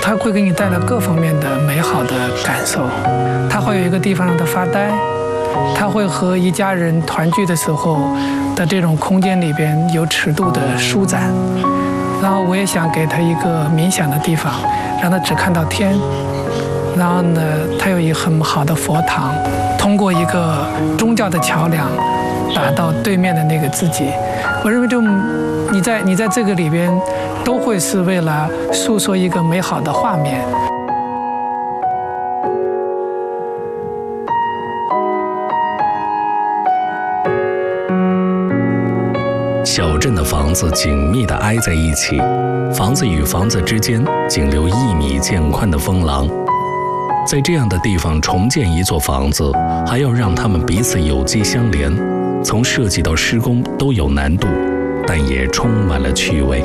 它会给你带来各方面的美好的感受。它会有一个地方让他发呆，它会和一家人团聚的时候的这种空间里边有尺度的舒展。然后我也想给他一个冥想的地方，让他只看到天。然后呢，他有一个很好的佛堂，通过一个宗教的桥梁，打到对面的那个自己。我认为你在这个里边，都会是为了诉说一个美好的画面。 小镇的房子紧密地挨在一起，房子与房子之间仅留1米见宽的风廊。在这样的地方重建一座房子，还要让它们彼此有机相连，从设计到施工都有难度，但也充满了趣味。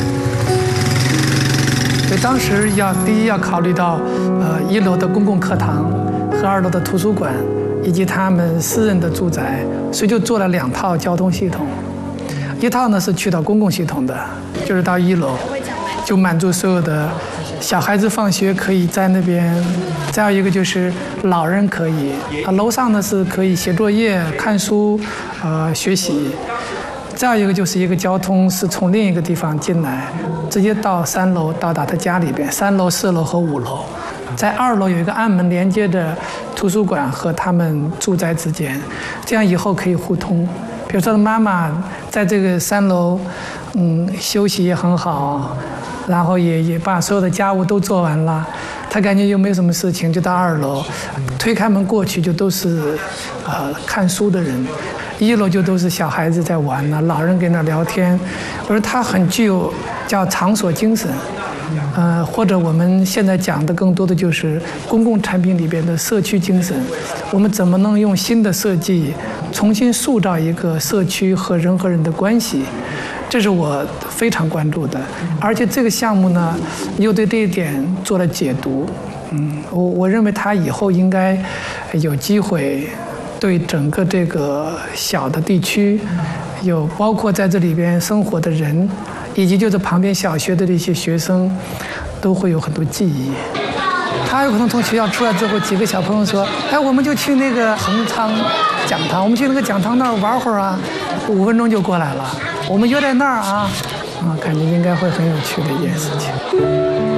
所以当时第一要考虑到1楼的公共课堂和2楼的图书馆以及他们私人的住宅，所以就做了2套交通系统。一套呢是去到公共系统的，就是到1楼，就满足所有的小孩子放学可以在那边。再有一个就是老人可以，楼上呢是可以写作业、看书、学习。再有一个就是一个交通是从另一个地方进来，直接到3楼到达他家里边，3楼、4楼和5楼。在2楼有一个暗门连接的图书馆和他们住宅之间，这样以后可以互通。比如说妈妈在这个3楼，休息也很好，然后也把所有的家务都做完了，她感觉又没有什么事情，就到2楼，推开门过去就都是看书的人，1楼就都是小孩子在玩呢，老人跟那聊天。我说他很具有叫场所精神，或者我们现在讲的更多的就是公共产品里边的社区精神。我们怎么能用新的设计重新塑造一个社区和人的关系？这是我非常关注的。而且这个项目呢，又对这一点做了解读。我认为他以后应该有机会对整个这个小的地区，有包括在这里边生活的人，以及就是旁边小学的这些学生，都会有很多记忆。他有可能从学校出来之后，几个小朋友说：“哎，我们就去那个恒昌讲堂，我们去那个讲堂那儿玩会儿啊，5分钟就过来了。我们约在那儿啊，感觉应该会很有趣的一件事情。”